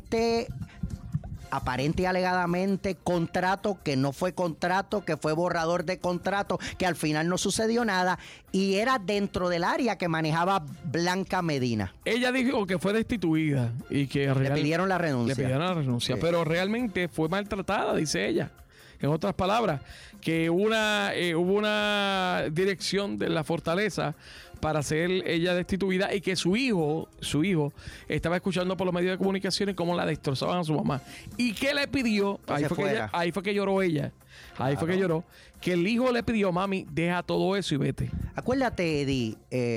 aparente y alegadamente contrato que no fue contrato, que fue borrador de contrato, que al final no sucedió nada, y era dentro del área que manejaba Blanca Medina. Ella dijo que fue destituida y que le pidieron la renuncia. Le pidieron la renuncia, sí. Pero realmente fue maltratada, dice ella. En otras palabras, que hubo una dirección de la fortaleza para ser ella destituida y que su hijo estaba escuchando por los medios de comunicación cómo la destrozaban a su mamá. ¿Y qué le pidió? Ahí fue que lloró ella. Ahí fue que lloró. Que el hijo le pidió, mami, deja todo eso y vete. Acuérdate, Eddie,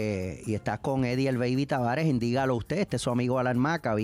y estás con Eddie el Baby Tavares, indígalo usted, este es su amigo Alan Maccabi.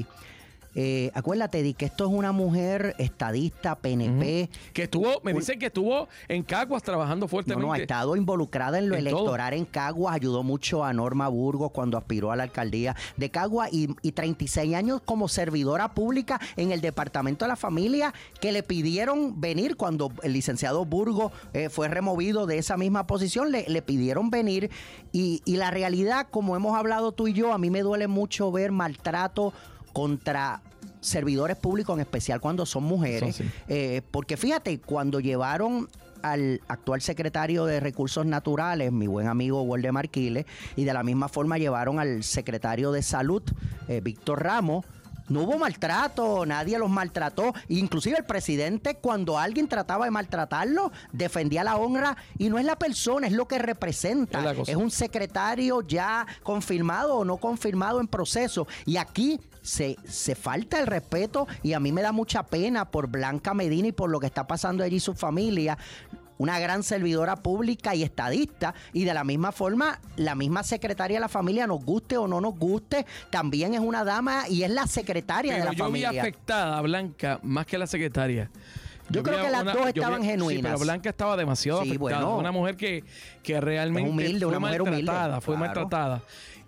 Acuérdate de que esto es una mujer estadista, PNP. Que dicen que estuvo en Caguas trabajando fuertemente. No, ha estado involucrada en lo electoral en Caguas, ayudó mucho a Norma Burgos cuando aspiró a la alcaldía de Caguas y 36 años como servidora pública en el Departamento de la Familia, que le pidieron venir cuando el licenciado Burgos fue removido de esa misma posición, le pidieron venir y la realidad, como hemos hablado tú y yo, a mí me duele mucho ver maltrato contra servidores públicos, en especial cuando son mujeres. Sí. Porque fíjate, cuando llevaron al actual secretario de Recursos Naturales, mi buen amigo Waldemar Quiles, y de la misma forma llevaron al secretario de Salud, Víctor Ramos, no hubo maltrato, nadie los maltrató. Inclusive el presidente, cuando alguien trataba de maltratarlo, defendía la honra. Y no es la persona, es lo que representa. Es un secretario ya confirmado o no confirmado en proceso. Y aquí se falta el respeto. Y a mí me da mucha pena por Blanca Medina y por lo que está pasando allí su familia. Una gran servidora pública y estadista, y de la misma forma, la misma secretaria de la familia, nos guste o no nos guste, también es una dama y es la secretaria de la familia. Yo vi afectada a Blanca más que la secretaria. Yo creo que las dos estaban genuinas. Sí, pero Blanca estaba demasiado afectada. Bueno, una mujer que realmente humilde, fue una mujer maltratada, fue maltratada.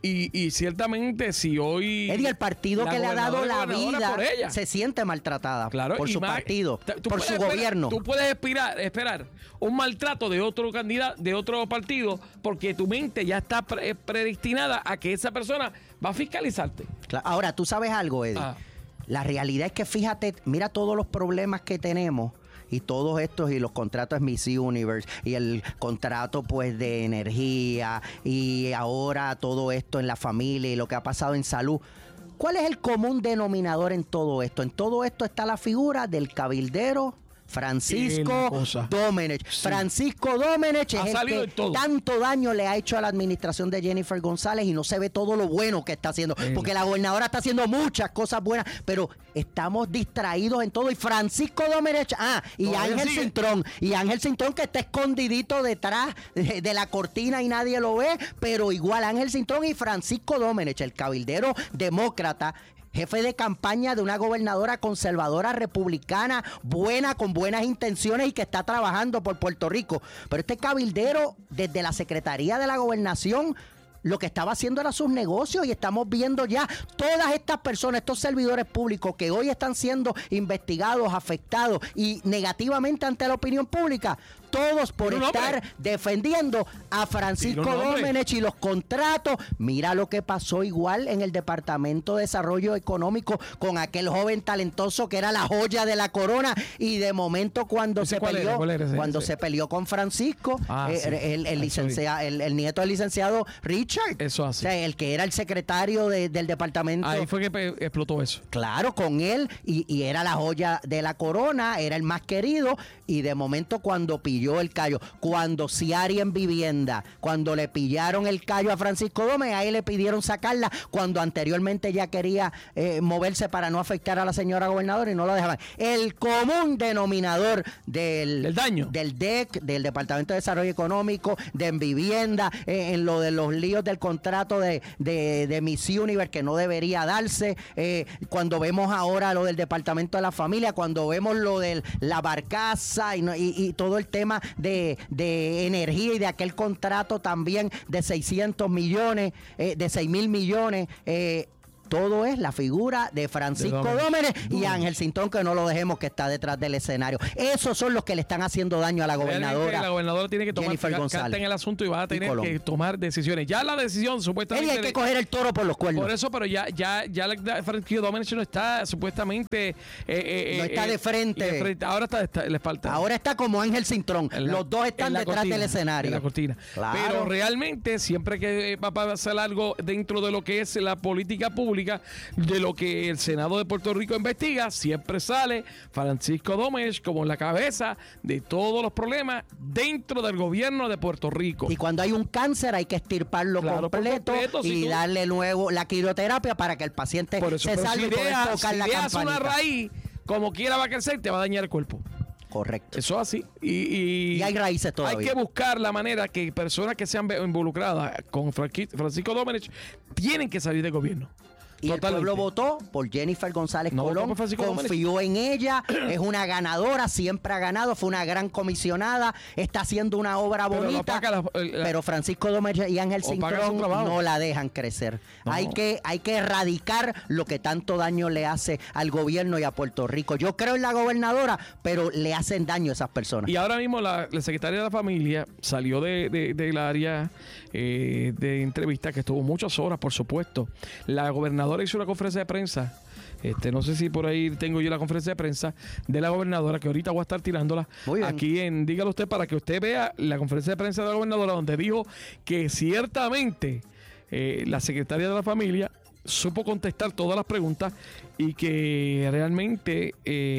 Y ciertamente si hoy... Eddie, el partido que le ha dado la vida se siente maltratada por su partido, por su gobierno. Tú puedes esperar un maltrato de otro candidato, de otro partido, porque tu mente ya está predestinada a que esa persona va a fiscalizarte. Ahora, tú sabes algo, Eddie. La realidad es que fíjate, mira todos los problemas que tenemos y todos estos, y los contratos Miss Universe y el contrato pues de energía y ahora todo esto en la familia y lo que ha pasado en salud. ¿Cuál es el común denominador en todo esto? En todo esto está la figura del cabildero Francisco Domenech. Sí. Francisco Domenech es el que tanto daño le ha hecho a la administración de Jennifer González y no se ve todo lo bueno que está haciendo. Porque la gobernadora está haciendo muchas cosas buenas, pero estamos distraídos en todo. Y Francisco Domenech, y Ángel Cintrón. Y Ángel Cintrón que está escondidito detrás de la cortina y nadie lo ve, pero igual Ángel Cintrón y Francisco Domenech, el cabildero demócrata, jefe de campaña de una gobernadora conservadora republicana, buena, con buenas intenciones y que está trabajando por Puerto Rico. Pero este cabildero, desde la Secretaría de la Gobernación, lo que estaba haciendo era sus negocios, y estamos viendo ya todas estas personas, estos servidores públicos que hoy están siendo investigados, afectados y negativamente ante la opinión pública, todos por estar defendiendo a Francisco Domenech y los contratos. Mira lo que pasó igual en el Departamento de Desarrollo Económico con aquel joven talentoso que era la joya de la corona, y de momento cuando se peleó con Francisco, el nieto del licenciado Richard, eso así. O sea, el que era el secretario del departamento. Ahí fue que explotó eso. Claro, con él, y era la joya de la corona, era el más querido, y de momento cuando pilló el callo, cuando Ciari en vivienda, cuando le pillaron el callo a Francisco Domenech, ahí le pidieron sacarla, cuando anteriormente ya quería moverse para no afectar a la señora gobernadora y no lo dejaban. El común denominador del daño del DEC, del Departamento de Desarrollo Económico, de vivienda, en lo de los líos del contrato de Miss Universe que no debería darse, cuando vemos ahora lo del Departamento de la Familia, cuando vemos lo de la barcaza y todo el tema de energía y de aquel contrato también de 600 millones, de 6,000 millones, todo es la figura de Francisco Domenech y Ángel Cintrón, que no lo dejemos, que está detrás del escenario. Esos son los que le están haciendo daño a la gobernadora. La gobernadora tiene que tomar carta en el asunto y va a tener que tomar decisiones. Ya la decisión supuestamente... Hay que coger el toro por los cuernos. Por eso, pero ya Francisco Domenech no está supuestamente... no está de frente. Ahora le falta. Ahora está como Ángel Cintrón. Los dos están detrás del escenario. En la cortina. Claro. Pero realmente, siempre que va a pasar algo dentro de lo que es la política pública, de lo que el Senado de Puerto Rico investiga, siempre sale Francisco Domenech como la cabeza de todos los problemas dentro del gobierno de Puerto Rico. Y cuando hay un cáncer hay que estirparlo completo y darle luego la quimioterapia para que el paciente se salve y poder tocar la campanita. Si una raíz, como quiera va a crecer, te va a dañar el cuerpo. Correcto. Eso es así. Y hay raíces todavía. Hay que buscar la manera que personas que sean involucradas con Francisco Domenech tienen que salir del gobierno. Y el pueblo votó por Jennifer González Colón, confió en ella, es una ganadora, siempre ha ganado, fue una gran comisionada, está haciendo una obra bonita, pero Francisco Domenech y Ángel Cintrón no la dejan crecer. No. Hay que erradicar lo que tanto daño le hace al gobierno y a Puerto Rico. Yo creo en la gobernadora, pero le hacen daño a esas personas. Y ahora mismo la secretaria de la familia salió del área de entrevista, que estuvo muchas horas, por supuesto. La gobernadora hizo una conferencia de prensa. No sé si por ahí tengo yo la conferencia de prensa de la gobernadora, que ahorita voy a estar tirándola aquí dígalo usted, para que usted vea la conferencia de prensa de la gobernadora, donde dijo que ciertamente la secretaria de la familia supo contestar todas las preguntas y que realmente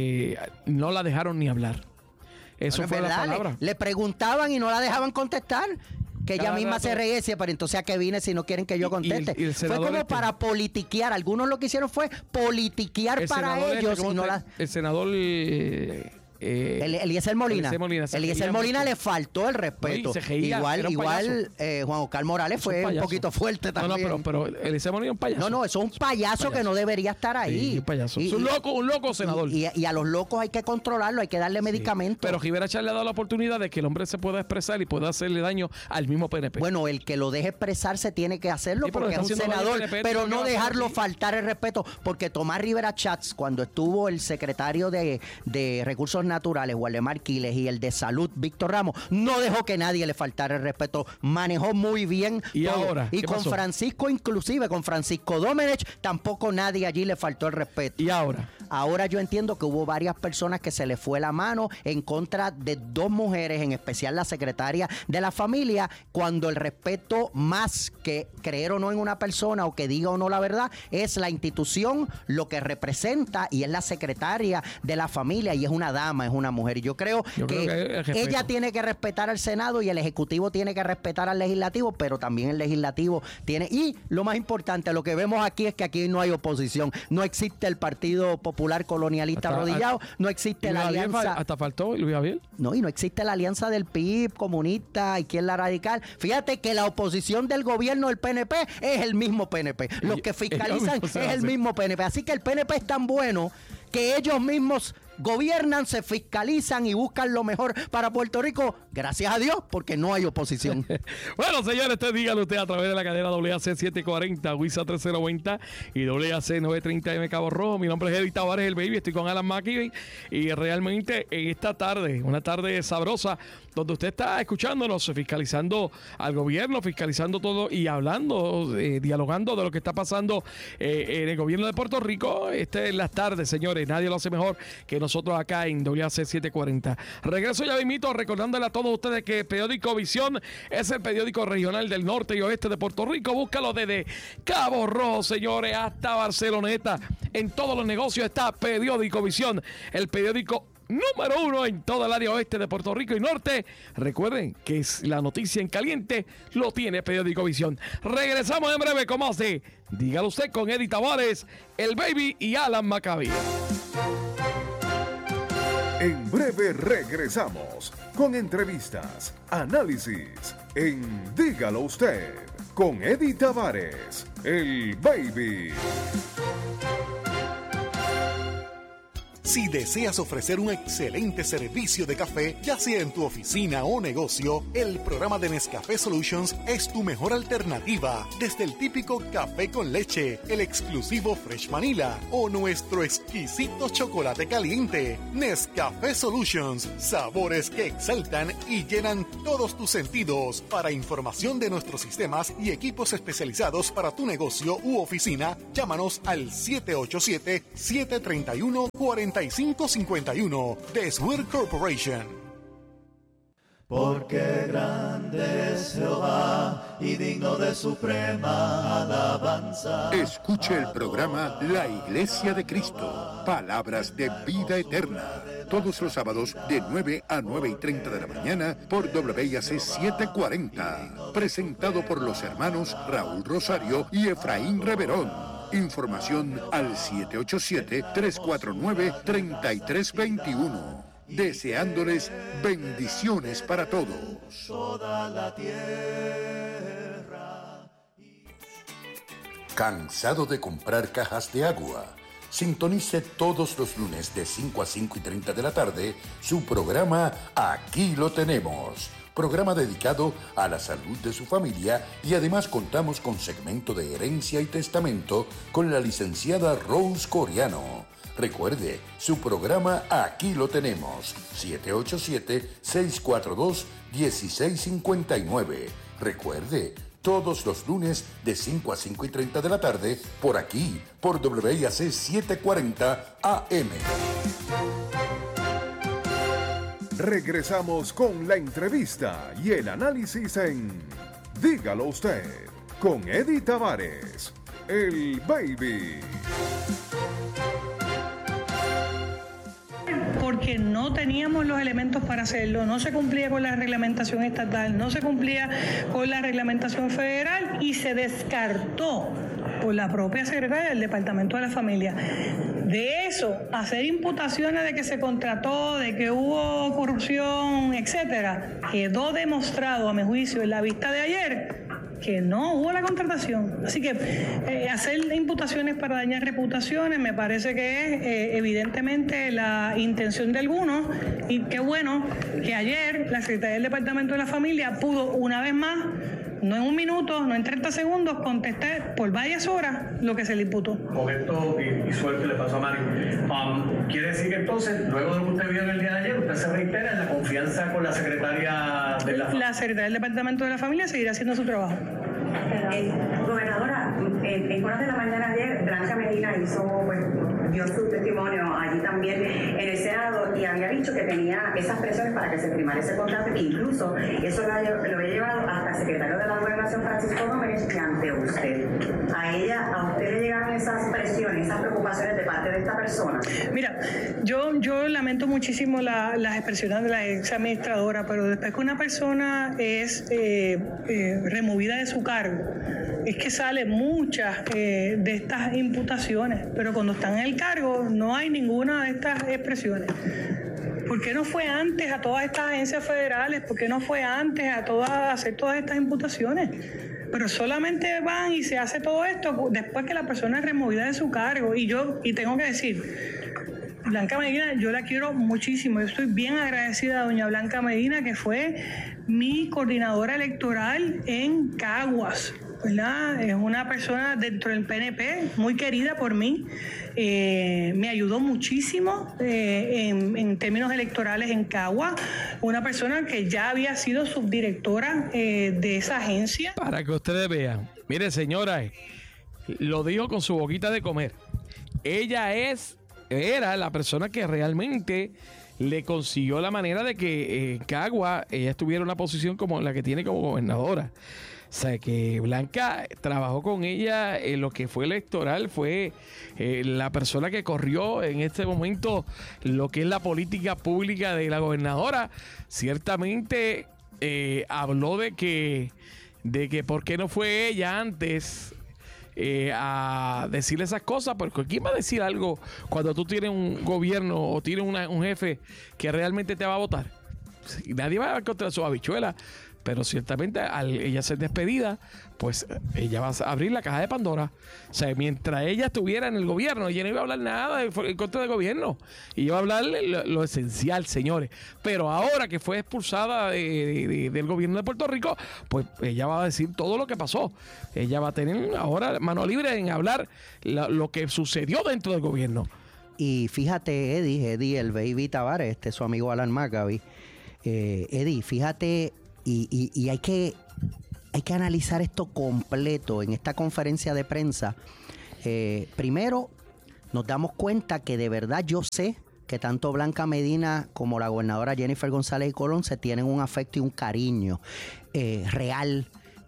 no la dejaron ni hablar. Eso fue la palabra. Le preguntaban y no la dejaban contestar. Que ella misma se regrese, pero entonces a qué vine si no quieren que yo conteste. Y el fue como para politiquear. Algunos lo que hicieron fue politiquear para ellos. El senador... Eliezer Molina. Eliezer Molina le faltó el respeto. Igual Juan Oscar Morales fue un poquito fuerte también. No, pero Eliezer Molina es un payaso. No, eso es un payaso que no debería estar ahí. Un payaso. Es un loco senador. Y a los locos hay que controlarlo, hay que darle medicamentos. Pero Rivera Chatz le ha dado la oportunidad de que el hombre se pueda expresar y pueda hacerle daño al mismo PNP. Bueno, el que lo deje expresarse tiene que hacerlo porque es un senador, pero no dejarlo faltar el respeto, porque Tomás Rivera Chatz, cuando estuvo el secretario de Recursos Naturales, Waldemar Quiles, y el de Salud, Víctor Ramos, no dejó que nadie le faltara el respeto, manejó muy bien y todo. Ahora, y con pasó? Francisco, inclusive con Francisco Domenech, tampoco nadie allí le faltó el respeto. ¿Y ahora yo entiendo que hubo varias personas que se le fue la mano en contra de dos mujeres, en especial la secretaria de la familia, cuando el respeto, más que creer o no en una persona o que diga o no la verdad, es la institución, lo que representa, y es la secretaria de la familia, y es una dama, es una mujer. Y yo creo que ella tiene que respetar al Senado y el Ejecutivo tiene que respetar al Legislativo, pero también el Legislativo tiene... Y lo más importante, lo que vemos aquí es que aquí no hay oposición. No existe el Partido Popular Colonialista arrodillado, no existe la alianza... ¿Hasta faltó Luis Javier? No, y no existe la alianza del PIB, comunista, Izquierda Radical. Fíjate que la oposición del gobierno del PNP es el mismo PNP. Los que fiscalizan es el mismo PNP. Así que el PNP es tan bueno que ellos mismos gobiernan, se fiscalizan y buscan lo mejor para Puerto Rico, gracias a Dios, porque no hay oposición. Bueno, señores, dígalo usted a través de la cadena WAC 740, WISA 1390 y WAC 930M Cabo Rojo. Mi nombre es Eddie Tavares, el Baby, estoy con Alan McKibben, y realmente en esta tarde, una tarde sabrosa, donde usted está escuchándonos, fiscalizando al gobierno, fiscalizando todo y hablando, dialogando de lo que está pasando en el gobierno de Puerto Rico. Esta es la tarde, señores, nadie lo hace mejor que nosotros acá en WAC 740. Regreso ya mismito recordándole a todos ustedes que el periódico Visión es el periódico regional del norte y oeste de Puerto Rico. Búscalo desde Cabo Rojo, señores, hasta Barceloneta. En todos los negocios está Periódico Visión, el periódico número 1 en toda el área oeste de Puerto Rico y norte. Recuerden que es la noticia en caliente, lo tiene Periódico Visión. Regresamos en breve con más de Dígalo Usted con Eddie Tavares, el Baby y Alan McKibben. En breve regresamos con entrevistas, análisis en Dígalo Usted con Eddie Tavares, el Baby. Si deseas ofrecer un excelente servicio de café, ya sea en tu oficina o negocio, el programa de Nescafé Solutions es tu mejor alternativa. Desde el típico café con leche, el exclusivo Fresh Vanilla o nuestro exquisito chocolate caliente. Nescafé Solutions, sabores que exaltan y llenan todos tus sentidos. Para información de nuestros sistemas y equipos especializados para tu negocio u oficina, llámanos al 787-731-4551 de Swear Corporation. Porque grande es Jehová y digno de suprema alabanza. Escuche el programa La Iglesia de Cristo, palabras de vida eterna, todos los sábados de 9 a 9:30 de la mañana por WIAC 740, presentado por los hermanos Raúl Rosario y Efraín Reverón. Información al 787-349-3321. Deseándoles bendiciones para todos. Toda la tierra. ¿Cansado de comprar cajas de agua? Sintonice todos los lunes de 5 a 5:30 de la tarde su programa Aquí lo tenemos. Programa dedicado a la salud de su familia y además contamos con segmento de herencia y testamento con la licenciada Rose Coriano. Recuerde, su programa Aquí lo tenemos, 787-642-1659. Recuerde, todos los lunes de 5 a 5:30 de la tarde, por aquí, por WIAC 740 AM. Regresamos con la entrevista y el análisis en Dígalo Usted, con Eddie Tavares, el Baby. Porque no teníamos los elementos para hacerlo, no se cumplía con la reglamentación estatal, no se cumplía con la reglamentación federal y se descartó por la propia secretaria del Departamento de la Familia. De eso, hacer imputaciones de que se contrató, de que hubo corrupción, etcétera, quedó demostrado, a mi juicio, en la vista de ayer, que no hubo la contratación. Así que hacer imputaciones para dañar reputaciones me parece que es evidentemente la intención de algunos, y qué bueno que ayer la Secretaría del Departamento de la Familia pudo una vez más, no en un minuto, no en 30 segundos, contestar por varias horas lo que se le imputó. Con esto y suerte le pasó a Mari. Quiere decir que entonces, luego de lo que usted vio en el día de ayer, usted se reitera en la confianza con la secretaria de la Familia. La Secretaría del Departamento de la Familia seguirá haciendo su trabajo. Gobernadora, en horas de la mañana ayer, Blanca Medina dio su testimonio allí también en el Senado y había dicho que tenía esas presiones para que se firmara ese contrato, e incluso eso lo había llevado hasta el secretario de la Gobernación, Francisco Gómez, y ante usted. ¿A usted le llegaron esas presiones, esas preocupaciones de parte de esta persona? Mira, yo lamento muchísimo las expresiones de la ex administradora, pero después que una persona es removida de su cargo, es que salen muchas de estas imputaciones, pero cuando están en el cargo no hay ninguna de estas expresiones. ¿Por qué no fue antes a todas estas agencias federales? ¿Por qué no fue antes a hacer todas estas imputaciones? Pero solamente van y se hace todo esto después que la persona es removida de su cargo. Y tengo que decir, Blanca Medina, yo la quiero muchísimo. Yo estoy bien agradecida a doña Blanca Medina, que fue mi coordinadora electoral en Caguas, ¿verdad? Es una persona dentro del PNP muy querida por mí. Me ayudó muchísimo en términos electorales en Caguas. Una persona que ya había sido subdirectora de esa agencia. Para que ustedes vean. Mire, señora, lo dijo con su boquita de comer. Ella era la persona que realmente le consiguió la manera de que en Caguas ella estuviera en una posición como la que tiene como gobernadora. O sea, que Blanca trabajó con ella en lo que fue electoral, fue la persona que corrió en este momento lo que es la política pública de la gobernadora. Ciertamente habló de que por qué no fue ella antes a decirle esas cosas, porque ¿quién va a decir algo cuando tú tienes un gobierno o tienes un jefe que realmente te va a votar? Nadie va a contra sus habichuelas. Pero ciertamente al ella ser despedida, pues ella va a abrir la caja de Pandora. O sea, mientras ella estuviera en el gobierno, ella no iba a hablar nada en contra del gobierno. Y iba a hablar lo esencial, señores. Pero ahora que fue expulsada del gobierno de Puerto Rico, pues ella va a decir todo lo que pasó. Ella va a tener ahora mano libre en hablar lo que sucedió dentro del gobierno. Y fíjate, Eddie, el baby Tavares, su amigo Alan McGavie. Eddie, fíjate, y hay que analizar esto completo en esta conferencia de prensa. Primero, nos damos cuenta que de verdad yo sé que tanto Blanca Medina como la gobernadora Jennifer González y Colón se tienen un afecto y un cariño real.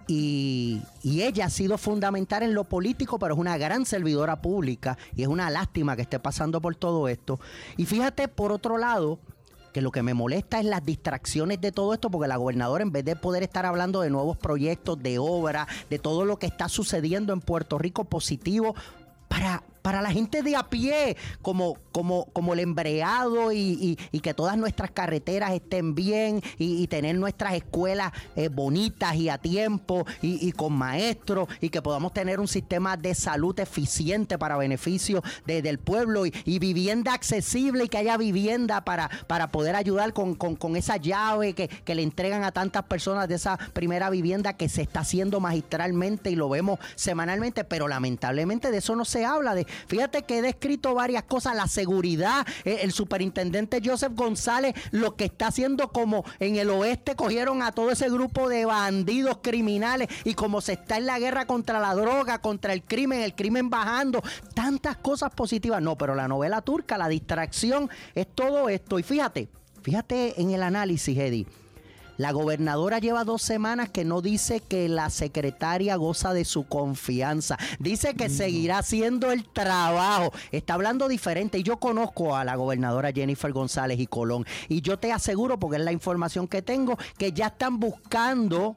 Y ella ha sido fundamental en lo político, pero es una gran servidora pública y es una lástima que esté pasando por todo esto. Y fíjate, por otro lado, que lo que me molesta es las distracciones de todo esto, porque la gobernadora, en vez de poder estar hablando de nuevos proyectos, de obra, de todo lo que está sucediendo en Puerto Rico positivo para la gente de a pie, como el embreado y que todas nuestras carreteras estén bien y tener nuestras escuelas bonitas y a tiempo y con maestros, y que podamos tener un sistema de salud eficiente para beneficio del pueblo y vivienda accesible, y que haya vivienda para poder ayudar con esa llave que le entregan a tantas personas de esa primera vivienda, que se está haciendo magistralmente y lo vemos semanalmente, pero lamentablemente de eso no se habla. Fíjate que he descrito varias cosas, la seguridad, el superintendente Joseph González, lo que está haciendo, como en el oeste cogieron a todo ese grupo de bandidos criminales, y como se está en la guerra contra la droga, contra el crimen bajando, tantas cosas positivas. No, pero la novela turca, la distracción, es todo esto. Y fíjate en el análisis, Eddie. La gobernadora lleva 2 semanas que no dice que la secretaria goza de su confianza. Dice que seguirá haciendo el trabajo. Está hablando diferente. Y yo conozco a la gobernadora Jennifer González y Colón. Y yo te aseguro, porque es la información que tengo, que ya están buscando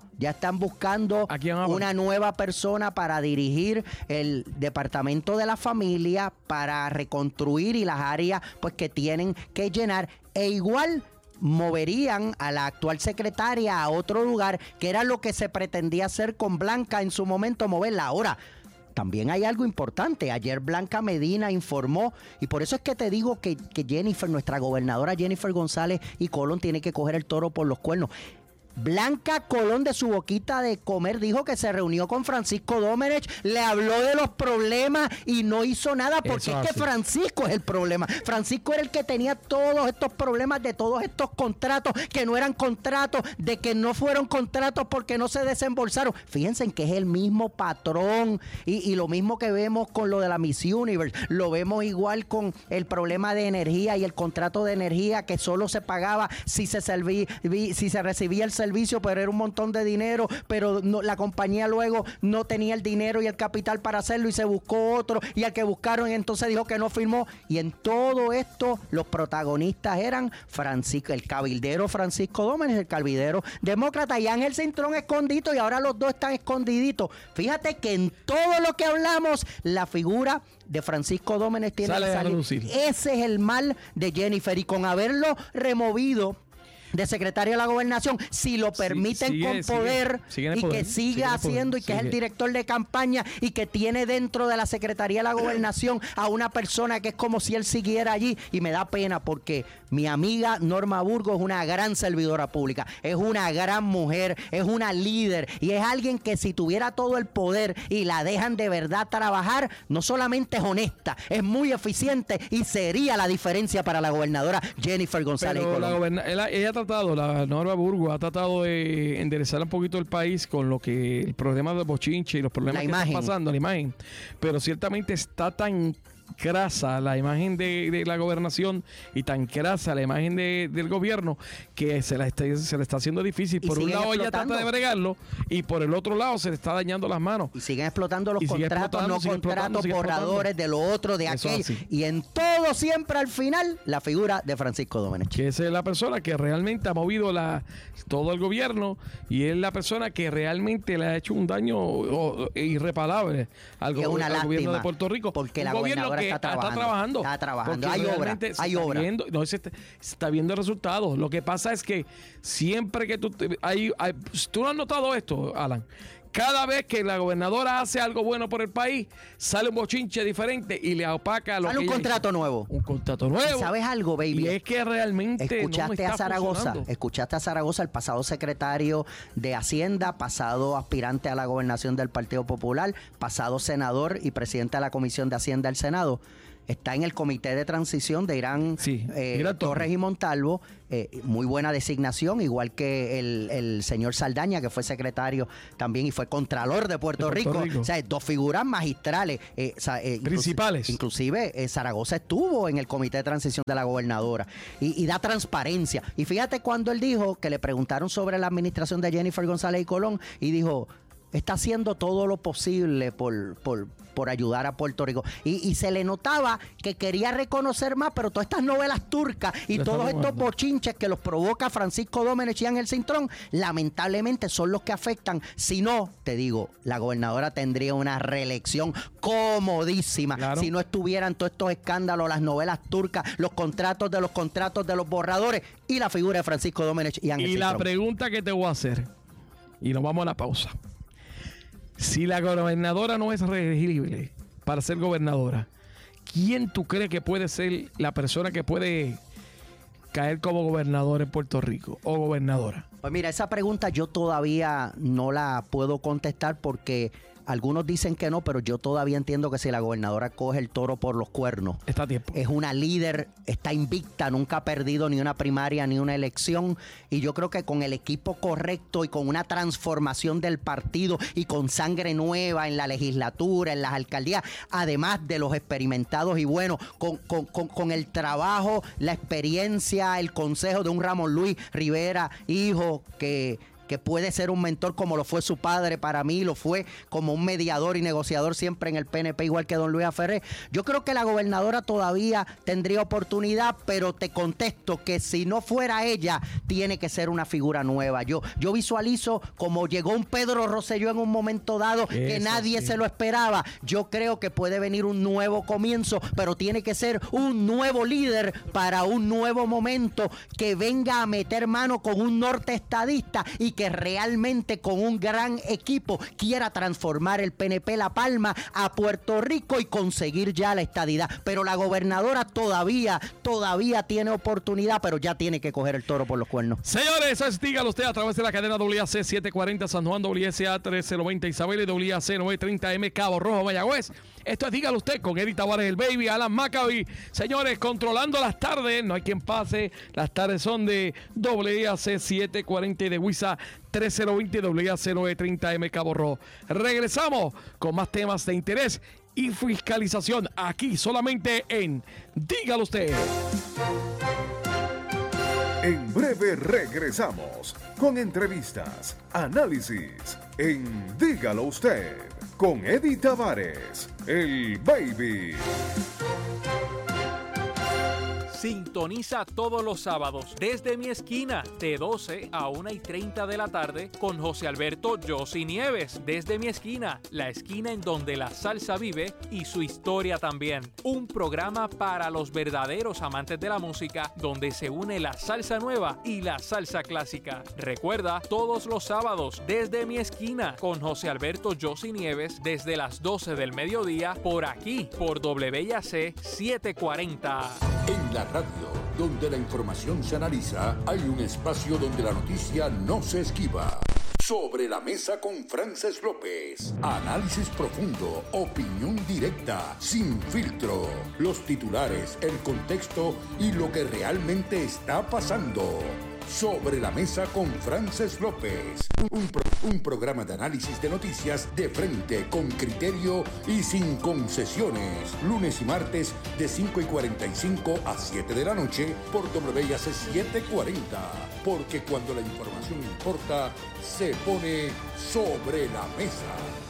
una nueva persona para dirigir el Departamento de la Familia, para reconstruir y las áreas pues que tienen que llenar. E igual moverían a la actual secretaria a otro lugar, que era lo que se pretendía hacer con Blanca en su momento, moverla. Ahora, también hay algo importante. Ayer Blanca Medina informó, y por eso es que te digo que Jennifer, nuestra gobernadora Jennifer González y Colón, tiene que coger el toro por los cuernos. Blanca Colón, de su boquita de comer, dijo que se reunió con Francisco Domenech, le habló de los problemas y no hizo nada, porque es que Francisco es el problema. Francisco era el que tenía todos estos problemas de todos estos contratos que no eran contratos, de que no fueron contratos porque no se desembolsaron. Fíjense en que es el mismo patrón, y lo mismo que vemos con lo de la Miss Universe, lo vemos igual con el problema de energía y el contrato de energía, que solo se pagaba si se recibía el servicio, pero era un montón de dinero, pero no, la compañía luego no tenía el dinero y el capital para hacerlo, y se buscó otro, y al que buscaron entonces dijo que no firmó. Y en todo esto los protagonistas eran el cabildero Francisco Domenech, el cabildero demócrata, y Ángel Cintrón escondido, y ahora los dos están escondiditos. Fíjate que en todo lo que hablamos, la figura de Francisco Domenech tiene que salir. Ese es el mal de Jennifer, y con haberlo removido de secretario de la gobernación, si lo permiten con poder, y que siga haciendo, y que es el director de campaña, y que tiene dentro de la secretaría de la gobernación a una persona que es como si él siguiera allí. Y me da pena, porque mi amiga Norma Burgos es una gran servidora pública, es una gran mujer, es una líder, y es alguien que, si tuviera todo el poder y la dejan de verdad trabajar, no solamente es honesta, es muy eficiente, y sería la diferencia para la gobernadora Jennifer González. Pero la Norma Burgos ha tratado de enderezar un poquito el país con lo que el problema de bochinche y los problemas que están pasando, la imagen. Pero ciertamente está tan crasa la imagen de la gobernación, y tan crasa la imagen del gobierno, que se le está haciendo difícil. Por un lado ella trata de bregarlo, y por el otro lado se le está dañando las manos. Y siguen explotando los contratos, borradores de lo otro, de aquello. Y en todo, siempre al final, la figura de Francisco Domenech. Que esa es la persona que realmente ha movido todo el gobierno, y es la persona que realmente le ha hecho un daño irreparable al gobierno de Puerto Rico. Porque un la gobierno gobernadora está trabajando. Está trabajando. Hay obra. Se está viendo el resultado. Lo que pasa es que siempre que tú no has notado esto, Alan. Cada vez que la gobernadora hace algo bueno por el país, sale un bochinche diferente y le opaca lo que un contrato nuevo. Un contrato nuevo. ¿Sabes algo, baby? Y es que realmente escuchaste a Zaragoza, el pasado secretario de Hacienda, pasado aspirante a la gobernación del Partido Popular, pasado senador y presidente de la Comisión de Hacienda del Senado. Está en el comité de transición de Irán Torres y Montalvo. Muy buena designación, igual que el señor Saldaña, que fue secretario también y fue contralor de Puerto Rico. O sea, dos figuras magistrales. Principales. Inclusive Zaragoza estuvo en el comité de transición de la gobernadora y da transparencia. Y fíjate cuando él dijo que le preguntaron sobre la administración de Jennifer González y Colón y dijo, está haciendo todo lo posible por ayudar a Puerto Rico. Y se le notaba que quería reconocer más, pero todas estas novelas turcas y todos estos bochinches que los provoca Francisco Domenech y Ángel Cintrón, lamentablemente son los que afectan. Si no, te digo, la gobernadora tendría una reelección comodísima. Claro. Si no estuvieran todos estos escándalos, las novelas turcas, los contratos de los borradores y la figura de Francisco Domenech y Ángel Cintrón. Y la pregunta que te voy a hacer, y nos vamos a la pausa. Si la gobernadora no es reelegible para ser gobernadora, ¿quién tú crees que puede ser la persona que puede caer como gobernador en Puerto Rico o gobernadora? Pues mira, esa pregunta yo todavía no la puedo contestar porque algunos dicen que no, pero yo todavía entiendo que si la gobernadora coge el toro por los cuernos, está a tiempo. Es una líder, está invicta, nunca ha perdido ni una primaria ni una elección, y yo creo que con el equipo correcto y con una transformación del partido y con sangre nueva en la legislatura, en las alcaldías, además de los experimentados y buenos, con el trabajo, la experiencia, el consejo de un Ramón Luis Rivera, hijo, que puede ser un mentor como lo fue su padre para mí, lo fue como un mediador y negociador siempre en el PNP, igual que don Luis Aferré. Yo creo que la gobernadora todavía tendría oportunidad, pero te contesto que si no fuera ella, tiene que ser una figura nueva. Yo visualizo como llegó un Pedro Rosselló en un momento dado que nadie se lo esperaba. Yo creo que puede venir un nuevo comienzo, pero tiene que ser un nuevo líder para un nuevo momento, que venga a meter mano con un norte estadista y que realmente con un gran equipo quiera transformar el PNP La Palma a Puerto Rico y conseguir ya la estadidad. Pero la gobernadora todavía tiene oportunidad, pero ya tiene que coger el toro por los cuernos. Señores, eso es Dígalo Usted a través de la cadena WAC 740 San Juan, WSA 1390 Isabel y WAC 930M Cabo Rojo Mayagüez. Esto es Dígalo Usted con Eddie Tavares, el Baby, Alan Maccabi. Señores, controlando las tardes, no hay quien pase. Las tardes son de WAC 740 y de WISA 1320 WAC 930M Cabo Rojo. Regresamos con más temas de interés y fiscalización aquí solamente en Dígalo Usted. En breve regresamos con entrevistas, análisis en Dígalo Usted con Eddie Tavares, el Baby. Sintoniza todos los sábados desde mi esquina de 12 a 1:30 de la tarde con José Alberto Yossi Nieves. Desde mi esquina, la esquina en donde la salsa vive y su historia también. Un programa para los verdaderos amantes de la música donde se une la salsa nueva y la salsa clásica. Recuerda, todos los sábados desde mi esquina con José Alberto Yossi Nieves desde las 12 del mediodía por aquí, por WAC 740. En la radio, donde la información se analiza, hay un espacio donde la noticia no se esquiva. Sobre la mesa con Frances López. Análisis profundo, opinión directa, sin filtro. Los titulares, el contexto y lo que realmente está pasando. Sobre la mesa con Frances López. Un programa de análisis de noticias de frente, con criterio y sin concesiones. Lunes y martes de 5:45 a 7 de la noche por WAC 740. Porque cuando la información importa, se pone sobre la mesa.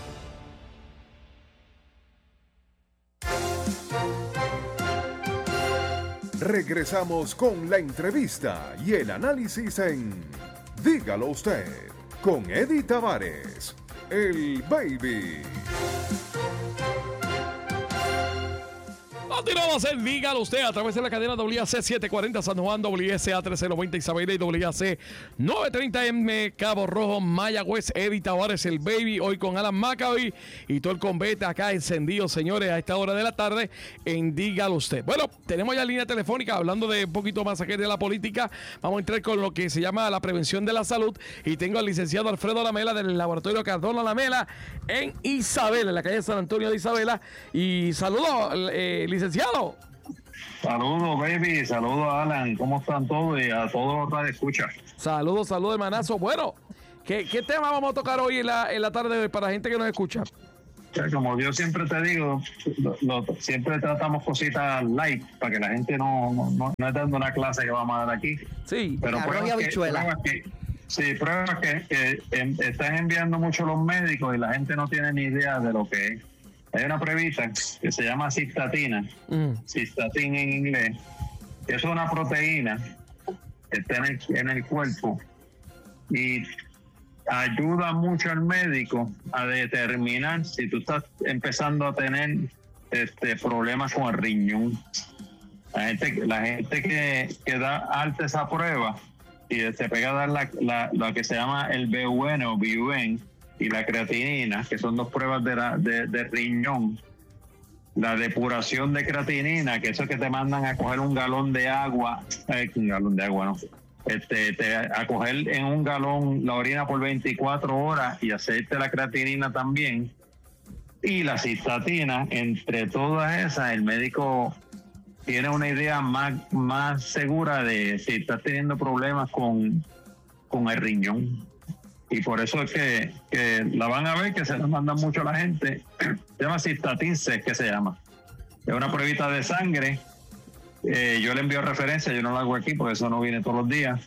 Regresamos con la entrevista y el análisis en Dígalo Usted con Eddie Tavares, el Baby. Continuamos en Dígalo Usted a través de la cadena WAC 740 San Juan, WSA 1390 Isabela y WAC 930M Cabo Rojo, Mayagüez. Eddie Tavares, el baby, hoy con Alan Maccabi y todo el convete acá encendido, señores, a esta hora de la tarde en Dígalo Usted. Bueno, tenemos ya línea telefónica hablando de un poquito más aquí de la política. Vamos a entrar con lo que se llama la prevención de la salud y tengo al licenciado Alfredo Lamela del laboratorio Cardona Lamela en Isabela, en la calle San Antonio de Isabela. Y saludos, licenciado. Saludos, baby. Saludos, Alan. ¿Cómo están todos? Y a todos los que escuchan. Saludos, hermanazo. Bueno, ¿qué tema vamos a tocar hoy en la tarde de hoy para la gente que nos escucha? Como yo siempre te digo, siempre tratamos cositas light para que la gente no es dando una clase que vamos a dar aquí. Sí, pero pruebas que están enviando mucho los médicos y la gente no tiene ni idea de lo que es. Hay una pruebita que se llama cistatina, cistatina en inglés, que es una proteína que está en el cuerpo y ayuda mucho al médico a determinar si tú estás empezando a tener problemas con el riñón. La gente que da alta esa prueba y se pega a dar lo que se llama el BUN o BUN y la creatinina, que son dos pruebas de riñón. La depuración de creatinina, que eso es que te mandan a coger un galón de agua, a coger en un galón la orina por 24 horas y hacerte la creatinina también. Y la cistatina, entre todas esas, el médico tiene una idea más segura de si estás teniendo problemas con el riñón. Y por eso es que la van a ver, que se la mandan mucho a la gente. Se llama Cystatin C, que se llama. Es una pruebita de sangre. Yo le envío referencia, yo no la hago aquí porque eso no viene todos los días.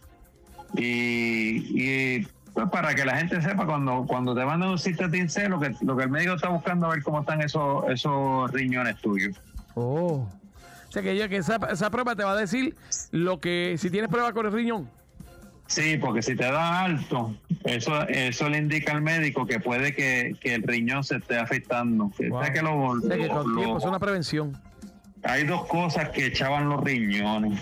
Y pues para que la gente sepa, cuando te mandan un Cystatin C, lo que el médico está buscando a ver cómo están esos riñones tuyos. Oh. O sea que esa prueba te va a decir si tienes prueba con el riñón. Sí, porque si te da alto, eso le indica al médico que puede que el riñón se esté afectando. Wow. Es una prevención. Hay dos cosas que echaban los riñones.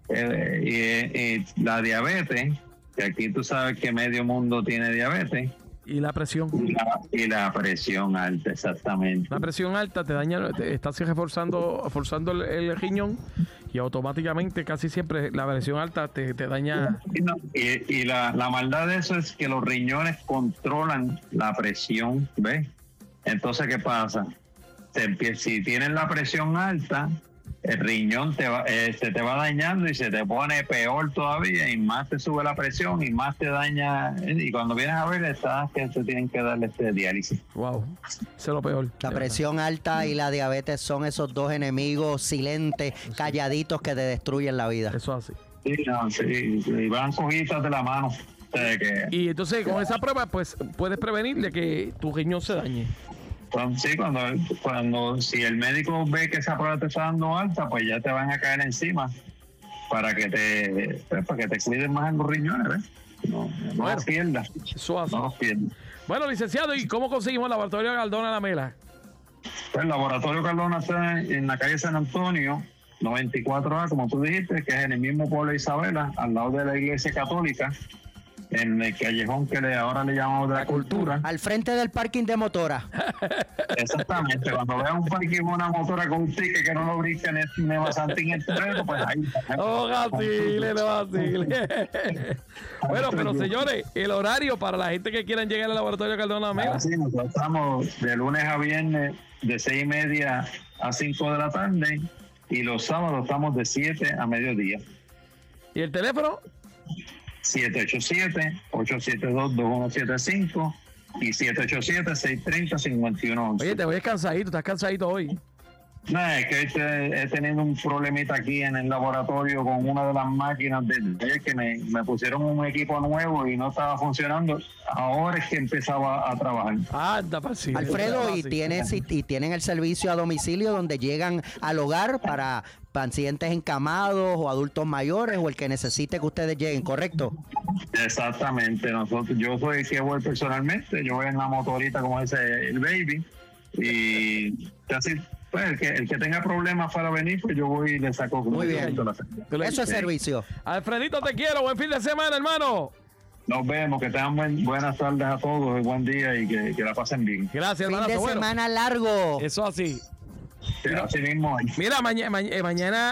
Y la diabetes, que aquí tú sabes que medio mundo tiene diabetes. Y la presión. Y la presión alta, exactamente. La presión alta te daña, estás forzando el riñón y automáticamente casi siempre la presión alta te daña. Y la maldad de eso es que los riñones controlan la presión, ¿ves? Entonces, ¿qué pasa? Si tienes la presión alta, el riñón se te va dañando y se te pone peor todavía y más te sube la presión y más te daña, y cuando vienes a ver estás que te tienen que darle diálisis. Wow, eso es lo peor. La presión alta y la diabetes son esos dos enemigos silentes, calladitos que te destruyen la vida. Eso es así. Sí, y van cogidas de la mano. Y entonces con esa prueba pues puedes prevenir de que tu riñón se dañe. Sí, si el médico ve que esa prueba te está dando alta, pues ya te van a caer encima para que te cuiden más en los riñones, ¿ves? No los pierdas. No los pierdas. Bueno, licenciado, ¿y cómo conseguimos el laboratorio Cardona Lamela? Pues el laboratorio Cardona está en la calle San Antonio, 94A, como tú dijiste, que es en el mismo pueblo de Isabela, al lado de la iglesia católica, en el callejón que ahora le llamamos de la cultura. Al frente del parking de motora. Exactamente. Cuando veas un parking con una motora con un ticket que no lo brinca en el Cinema Santín el terreno, pues ahí. No vacile. Bueno, pero señores, el horario para la gente que quieran llegar al laboratorio Cardona Lamela. Sí, nosotros estamos de lunes a viernes de 6:30 a 5 de la tarde y los sábados estamos de 7 a mediodía. ¿Y el teléfono? 787-872-2175 y 787-630-5111. Oye, te voy cansadito, estás cansadito hoy. No, es que he tenido un problemita aquí en el laboratorio con una de las máquinas que me pusieron un equipo nuevo y no estaba funcionando. Ahora es que empezaba a trabajar. Alfredo, ¿y tienen el servicio a domicilio donde llegan al hogar para pacientes encamados o adultos mayores o el que necesite que ustedes lleguen, correcto? Exactamente. Yo soy el que voy personalmente. Yo voy en la motorita, como dice el baby, y casi Pues el que tenga problemas para venir, pues yo voy y le saco. Muy bien. Eso es servicio. Alfredito, te quiero. Buen fin de semana, hermano. Nos vemos, que tengan buenas tardes a todos, buen día y que la pasen bien. Gracias, hermano. Fin de semana largo. Eso así. Sí, así mismo. Mira, mañana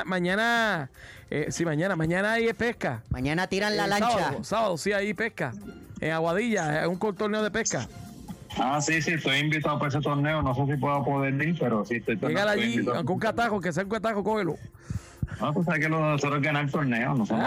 hay pesca. Mañana tiran la lancha. Sábado, sí, hay pesca. En Aguadilla, es un torneo de pesca. Sí, estoy invitado para ese torneo. No sé si puedo poder ir, pero sí estoy. Llegar allí con un catajo, que sea un catajo, cógelo. No, pues hay que nosotros ganar el torneo. Nosotros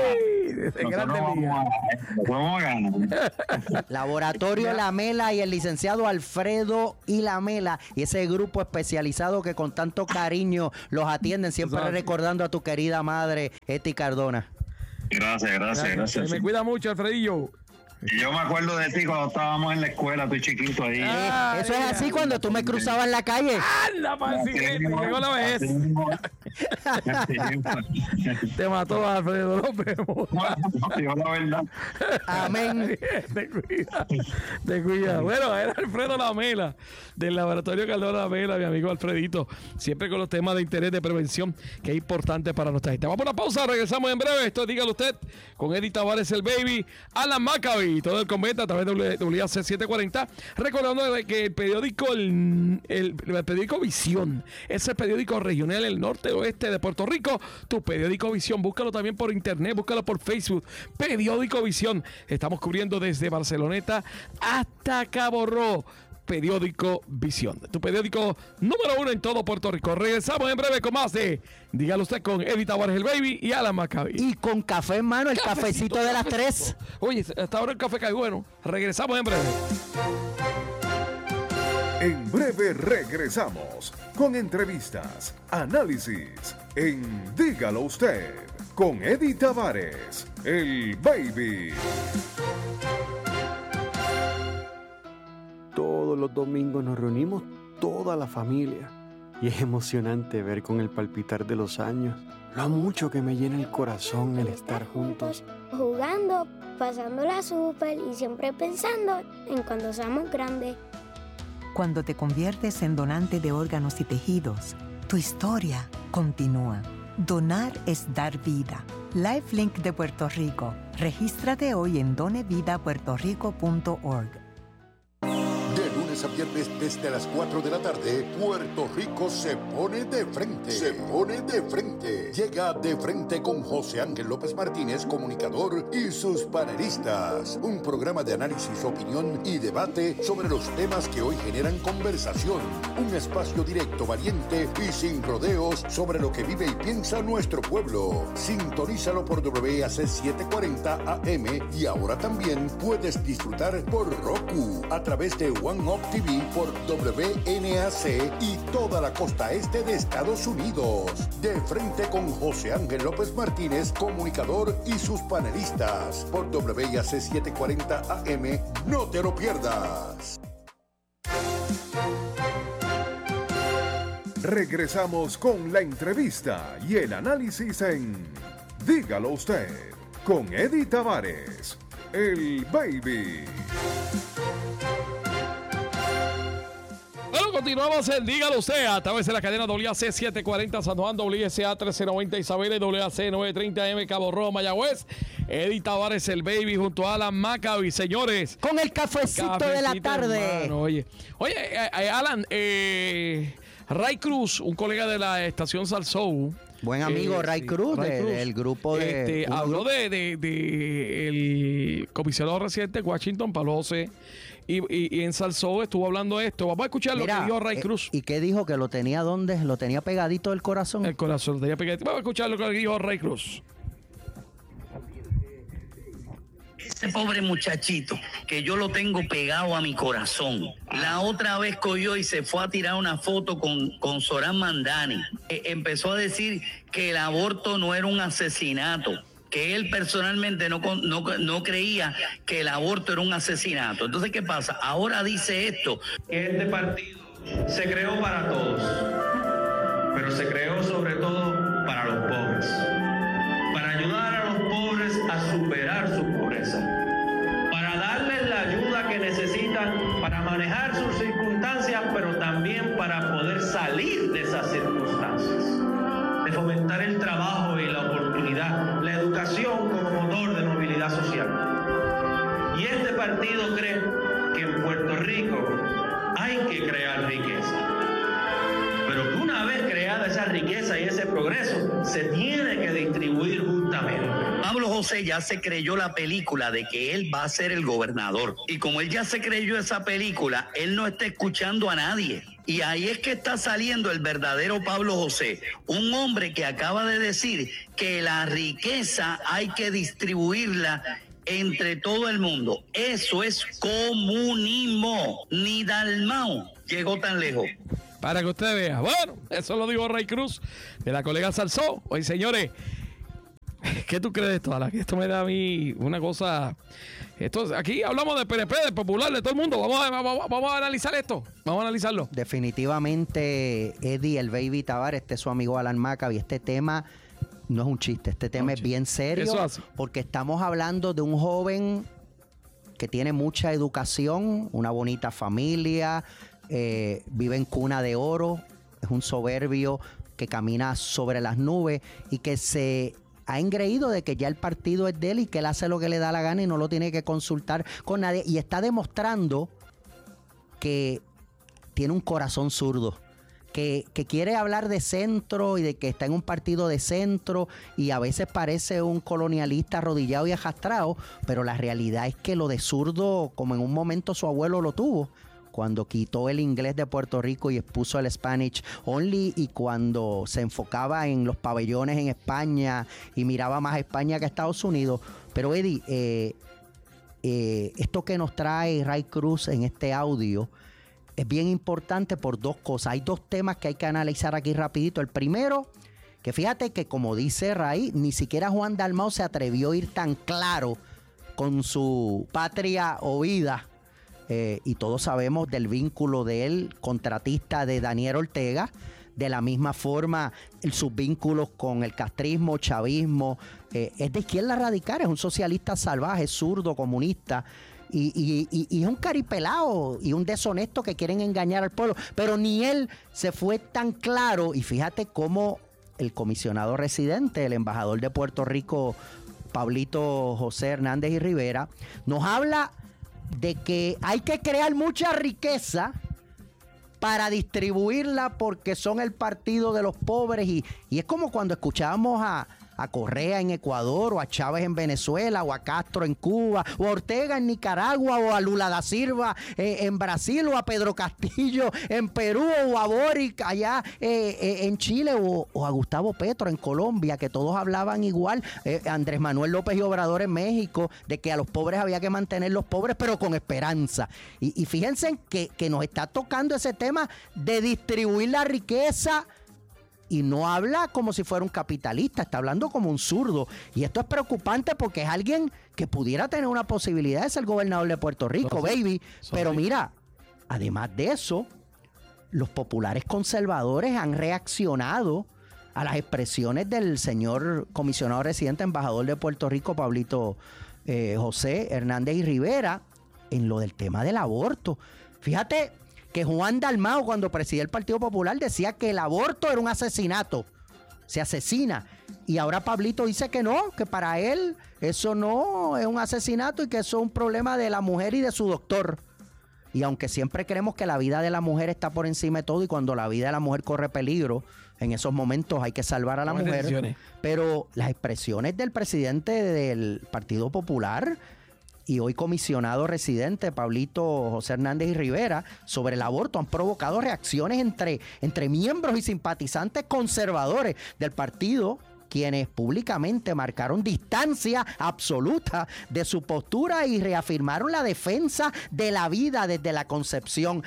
vamos a ganar. Laboratorio Lamela y el licenciado Alfredo y Lamela y ese grupo especializado que con tanto cariño los atienden, siempre recordando a tu querida madre, Eti Cardona. Gracias. Me cuida mucho, Alfredillo. Y yo me acuerdo de ti cuando estábamos en la escuela, tú chiquito ahí. Eso es así cuando tú me cruzabas en la calle. ¡Anda, paciente! Llegó la vez. Te mató, Alfredo. Nos vemos. Digo la verdad. Amén. Te cuida. Bueno, era Alfredo Lamela, del Laboratorio Cardona Lamela, mi amigo Alfredito. Siempre con los temas de interés de prevención, que es importante para nuestra gente. Vamos a una pausa, regresamos en breve. Esto dígalo usted, con Eddie Tavares, el Baby, Alan Maccabi y todo el convento a través de WAC 740. Recordando que el periódico el periódico Visión es el periódico regional del norte oeste de Puerto Rico. Tu periódico Visión, búscalo también por internet, búscalo por Facebook. Periódico Visión. Estamos cubriendo desde Barceloneta hasta Cabo Rojo. Periódico Visión, tu periódico número 1 en todo Puerto Rico. Regresamos en breve con más de dígalo usted con Eddie Tavares, el Baby, y Alan Maccabi. Y con café en mano, el cafecito de las 3. Oye, hasta ahora el café cae bueno. Regresamos en breve. En breve regresamos con entrevistas, análisis en Dígalo Usted con Eddie Tavares, el Baby. Todos los domingos nos reunimos toda la familia y es emocionante ver con el palpitar de los años lo mucho que me llena el corazón el estar juntos. Jugando, pasándola súper y siempre pensando en cuando seamos grandes. Cuando te conviertes en donante de órganos y tejidos, tu historia continúa. Donar es dar vida. LifeLink de Puerto Rico. Regístrate hoy en donevidapuertorico.org. A viernes desde las 4 de la tarde, Puerto Rico se pone de frente. Se pone de frente. Llega De Frente con José Ángel López Martínez, comunicador, y sus panelistas. Un programa de análisis, opinión y debate sobre los temas que hoy generan conversación. Un espacio directo, valiente y sin rodeos sobre lo que vive y piensa nuestro pueblo. Sintonízalo por WAC 740 AM y ahora también puedes disfrutar por Roku a través de One Up TV por WNAC y toda la costa este de Estados Unidos. De Frente con José Ángel López Martínez, comunicador, y sus panelistas por WAC 740 AM. No te lo pierdas. Regresamos con la entrevista y el análisis en Dígalo Usted con Eddie Tavares, el Baby. Bueno, continuamos en Dígalo Usted a través de la cadena WAC 740 San Juan, WSA 1390 Isabel, WAC 930 AM Cabo Rojo, Mayagüez. Eddie Tavares, el Baby, junto a Alan Maccabi, señores. Con el cafecito de la tarde. Hermano, oye, Alan, Ray Cruz, un colega de la estación Salsou. Buen amigo Ray Cruz, del grupo de... habló de el comisionado residente Washington, Pablo José, y en Salsou estuvo hablando de esto. Vamos a escuchar lo que dijo Ray Cruz. ¿Y qué dijo? ¿Que lo tenía dónde? ¿Lo tenía pegadito del corazón? El corazón lo tenía pegadito. Vamos a escuchar lo que dijo Ray Cruz. Ese pobre muchachito, que yo lo tengo pegado a mi corazón. La otra vez cogió y se fue a tirar una foto con Zoran Mandani. Empezó a decir que el aborto no era un asesinato, que él personalmente no creía que el aborto era un asesinato. Entonces, ¿qué pasa? Ahora dice esto. Este partido se creó para todos, pero se creó sobre todo para los pobres, para ayudar a los pobres a superar su pobreza, para darles la ayuda que necesitan para manejar sus circunstancias, pero también para poder salir de esas circunstancias, de fomentar el trabajo y la oportunidad, la educación como motor de movilidad social. Y este partido cree que en Puerto Rico hay que crear riqueza, pero que una vez creada esa riqueza y ese progreso, se tiene que distribuir justamente. Pablo José ya se creyó la película de que él va a ser el gobernador. Y como él ya se creyó esa película, él no está escuchando a nadie. Y ahí es que está saliendo el verdadero Pablo José, un hombre que acaba de decir que la riqueza hay que distribuirla entre todo el mundo. Eso es comunismo. Ni Dalmau llegó tan lejos. Para que usted vea. Bueno, eso lo dijo Ray Cruz, de la colega Salsó. Oye, señores, ¿qué tú crees de esto? Esto me da a mí una cosa. Aquí hablamos de PNP, de Popular, de todo el mundo. Vamos a analizar esto. Vamos a analizarlo. Definitivamente, Eddie, el Baby Tavares, su amigo Alan Maccabi, este tema no es un chiste. Este tema es bien serio. Eso hace. Porque estamos hablando de un joven que tiene mucha educación, una bonita familia, vive en cuna de oro, es un soberbio que camina sobre las nubes y que se ha engreído de que ya el partido es de él y que él hace lo que le da la gana y no lo tiene que consultar con nadie, y está demostrando que tiene un corazón zurdo, que quiere hablar de centro y de que está en un partido de centro, y a veces parece un colonialista arrodillado y arrastrado, pero la realidad es que lo de zurdo, como en un momento su abuelo lo tuvo, cuando quitó el inglés de Puerto Rico y expuso el Spanish Only, y cuando se enfocaba en los pabellones en España y miraba más a España que a Estados Unidos. Pero Eddie, esto que nos trae Ray Cruz en este audio es bien importante por dos cosas. Hay dos temas que hay que analizar aquí rapidito. El primero, que fíjate que como dice Ray, ni siquiera Juan Dalmau se atrevió a ir tan claro con su patria o vida. Y todos sabemos del vínculo de él, contratista de Daniel Ortega, de la misma forma sus vínculos con el castrismo, chavismo, es de izquierda radical, es un socialista salvaje, zurdo, comunista, y es un caripelado y un deshonesto que quieren engañar al pueblo, pero ni él se fue tan claro. Y fíjate cómo el comisionado residente, el embajador de Puerto Rico, Pablito José Hernández y Rivera, nos habla de que hay que crear mucha riqueza para distribuirla porque son el partido de los pobres, y es como cuando escuchábamos a Correa en Ecuador, o a Chávez en Venezuela, o a Castro en Cuba, o a Ortega en Nicaragua, o a Lula da Silva en Brasil, o a Pedro Castillo en Perú, o a Boric allá en Chile, o a Gustavo Petro en Colombia, que todos hablaban igual, Andrés Manuel López y Obrador en México, de que a los pobres había que mantenerlos pobres, pero con esperanza. Y fíjense que nos está tocando ese tema de distribuir la riqueza. Y no habla como si fuera un capitalista, está hablando como un zurdo. Y esto es preocupante porque es alguien que pudiera tener una posibilidad de ser gobernador de Puerto Rico, baby. Pero mira, además de eso, los populares conservadores han reaccionado a las expresiones del señor comisionado residente, embajador de Puerto Rico, Pablito José Hernández y Rivera, en lo del tema del aborto. Fíjate que Juan Dalmau, cuando presidía el Partido Popular, decía que el aborto era un asesinato, se asesina. Y ahora Pablito dice que no, que para él eso no es un asesinato y que eso es un problema de la mujer y de su doctor. Y aunque siempre creemos que la vida de la mujer está por encima de todo, y cuando la vida de la mujer corre peligro, en esos momentos hay que salvar a la mujer. Decisiones. Pero las expresiones del presidente del Partido Popular y hoy comisionado residente Pablito José Hernández y Rivera sobre el aborto han provocado reacciones entre miembros y simpatizantes conservadores del partido, quienes públicamente marcaron distancia absoluta de su postura y reafirmaron la defensa de la vida desde la concepción.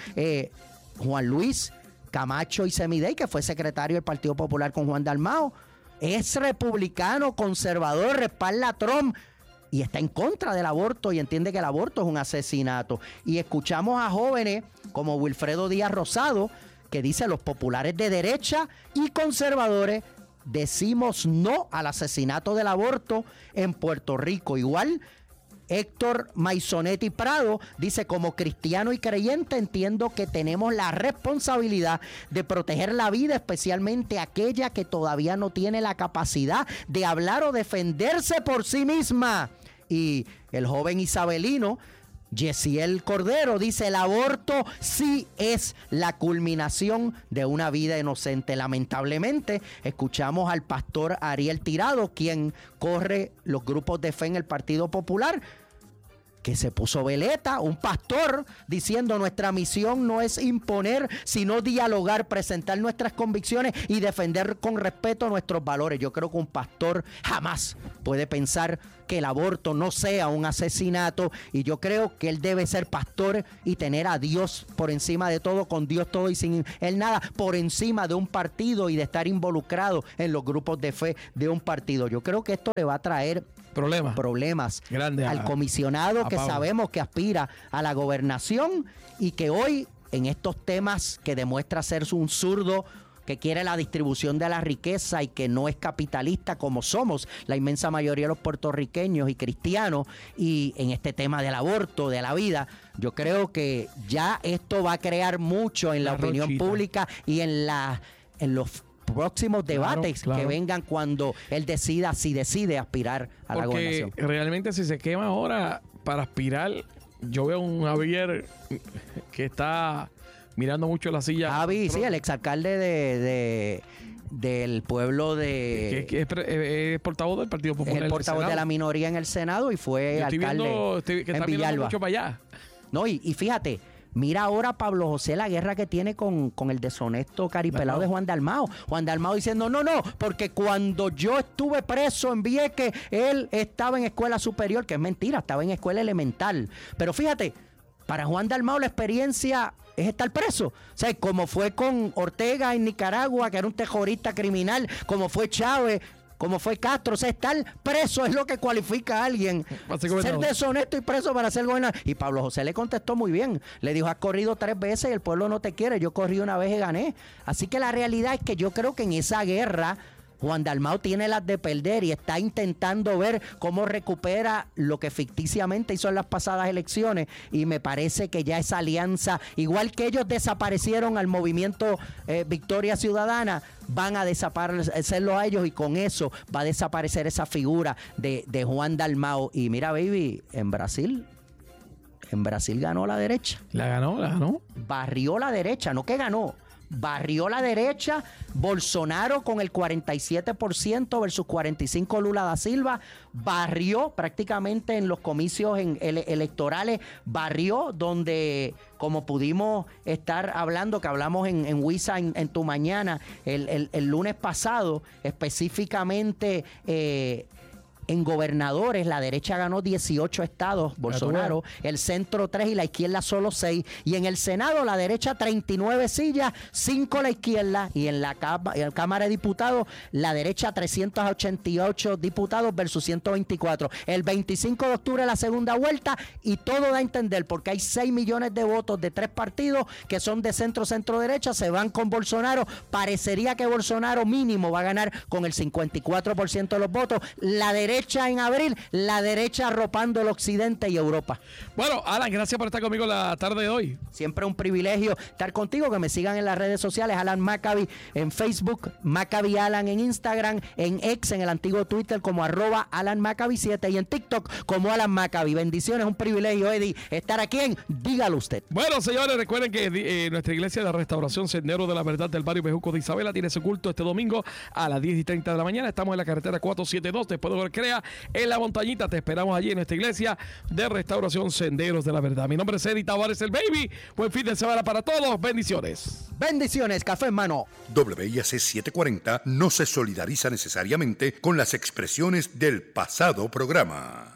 Juan Luis Camacho y Semidey, que fue secretario del Partido Popular con Juan Dalmau, es republicano, conservador, respalda a Trump y está en contra del aborto y entiende que el aborto es un asesinato. Y escuchamos a jóvenes como Wilfredo Díaz Rosado, que dice: los populares de derecha y conservadores decimos no al asesinato del aborto en Puerto Rico. Igual Héctor Maisonetti Prado dice, como cristiano y creyente entiendo que tenemos la responsabilidad de proteger la vida, especialmente aquella que todavía no tiene la capacidad de hablar o defenderse por sí misma. Y el joven isabelino Yesiel Cordero dice, el aborto sí es la culminación de una vida inocente. Lamentablemente, escuchamos al pastor Ariel Tirado, quien corre los grupos de fe en el Partido Popular, que se puso veleta, un pastor diciendo, nuestra misión no es imponer, sino dialogar, presentar nuestras convicciones y defender con respeto nuestros valores. Yo creo que un pastor jamás puede pensar que el aborto no sea un asesinato, y yo creo que él debe ser pastor y tener a Dios por encima de todo, con Dios todo y sin él nada, por encima de un partido y de estar involucrado en los grupos de fe de un partido. Yo creo que esto le va a traer problemas grandes al comisionado que Pablo. sabemos que aspira a la gobernación y que hoy en estos temas que demuestra ser un zurdo que quiere la distribución de la riqueza y que no es capitalista como somos la inmensa mayoría de los puertorriqueños y cristianos, y en este tema del aborto, de la vida, yo creo que ya esto va a crear mucho en la opinión pública y en los próximos debates que vengan cuando él decida, si decide aspirar a la gobernación. Porque realmente si se quema ahora para aspirar, yo veo un Javier que está mirando mucho la silla. Javi, sí, el exalcalde del pueblo de... Que es portavoz del Partido Popular. Es el portavoz de la minoría en el Senado y fue alcalde en Villalba. Mucho para allá. No, y fíjate, mira ahora Pablo José la guerra que tiene con el deshonesto caripelado de Juan Dalmao. Juan Dalmao diciendo, no, porque cuando yo estuve preso en Vieques, él estaba en escuela superior, que es mentira, estaba en escuela elemental. Pero fíjate, para Juan Dalmao la experiencia es estar preso. O sea, como fue con Ortega en Nicaragua, que era un terrorista criminal, como fue Chávez, como fue Castro. O sea, estar preso es lo que cualifica a alguien. Ser deshonesto y preso para ser gobernador. Y Pablo José le contestó muy bien. Le dijo, has corrido 3 veces y el pueblo no te quiere. Yo corrí una vez y gané. Así que la realidad es que yo creo que en esa guerra Juan Dalmao tiene las de perder y está intentando ver cómo recupera lo que ficticiamente hizo en las pasadas elecciones, y me parece que ya esa alianza, igual que ellos desaparecieron al movimiento Victoria Ciudadana, van a desaparecerlo a ellos, y con eso va a desaparecer esa figura de Juan Dalmao. Y mira, baby, en Brasil ganó la derecha. La ganó. Barrió la derecha, no que ganó. Barrió la derecha. Bolsonaro con el 47% versus 45% Lula da Silva. Barrió prácticamente en los comicios electorales. Barrió donde, como pudimos estar hablando, que hablamos en WISA en tu mañana el lunes pasado, específicamente en gobernadores, la derecha ganó 18 estados, Bolsonaro, el centro 3 y la izquierda solo 6. Y en el Senado, la derecha 39 sillas, 5 la izquierda. Y en la Cámara de Diputados, la derecha 388 diputados versus 124. El 25 de octubre la segunda vuelta, y todo da a entender, porque hay 6 millones de votos de 3 partidos que son de centro-derecha, se van con Bolsonaro. Parecería que Bolsonaro mínimo va a ganar con el 54% de los votos. La derecha en abril, la derecha arropando el occidente y Europa. Bueno, Alan, gracias por estar conmigo la tarde de hoy. Siempre un privilegio estar contigo. Que me sigan en las redes sociales, Alan Maccabi en Facebook, Maccabi Alan en Instagram, en X, en el antiguo Twitter como @AlanMaccabi7 y en TikTok como Alan Maccabi. Bendiciones, un privilegio, Eddie, estar aquí en Dígalo Usted. Bueno, señores, recuerden que nuestra iglesia de restauración Sendero de la Verdad del barrio Bejuco de Isabela tiene su culto este domingo a las 10:30 de la mañana. Estamos en la carretera 472, después de Crea, en la montañita. Te esperamos allí en nuestra iglesia de restauración Senderos de la Verdad. Mi nombre es Eddie Tavares, el Baby. Buen fin de semana para todos. Bendiciones. Bendiciones, café en mano. WIAC 740 no se solidariza necesariamente con las expresiones del pasado programa.